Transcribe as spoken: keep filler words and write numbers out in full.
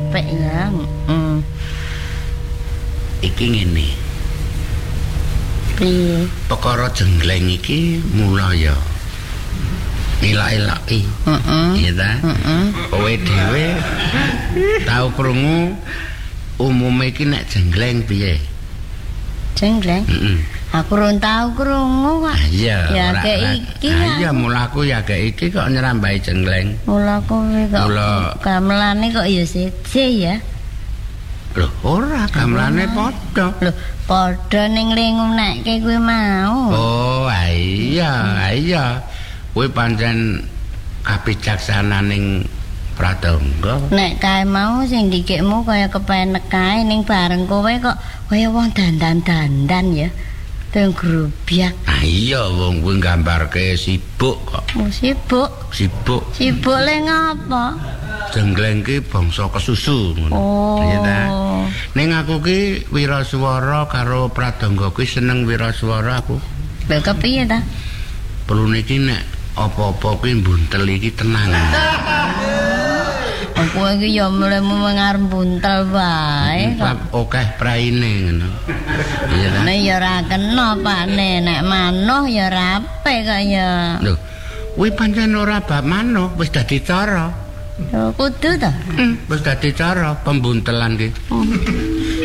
apik ya. Heeh. Iki ngene. Piye? Perkara jenggleng iki mula ya elak-elaki. Heeh. Iya ta? Heeh. Kowe dhewe tau krungu umume iki nek jenggleng piye? Jenggleng? Heeh. Aku urung tau krungu kok. Iya. Ya ora- kayak ora- iki. Ah, iya mulaku ya kayak iki kok nyerambai jenggleng. Mula kowe kok Mula- gamelane kok ya siji ya. Loh, ora gamelane padha. Lho, padha ning lingunekke kuwi mau. Oh, ah, iya, ah, iya. Kowe pancen kabijaksananing pradangga. Nek kae mau sing dikekmu kaya kepenek kae ning bareng kowe kok kaya wong dandan-dandan ya. Teng grubyak. Ah iya wong kuwi nggambarke sibuk kok. Oh, sibuk. Sibuk. Sibuk le ngapa? Jenggleng ki bangsa kesusu ngono. Oh. Iya ta? Ning aku ki wiraswara karo pradangga ki seneng wiraswara aku. Lha kepiye ta? Perlu niki nek apa-apa kuwi buntel iki tenang. Aku iki ya mulemu mengarep buntel wae kok. Sebab akeh praine ngono. Iya ta? Nek ya ora kena pakne, nek manuh ya rape kok ya. Lho, kuwi pancen ora bab manuk, wis dadi cara. Yo kudu ta. Hmm, wis dadi cara pembuntelan ki.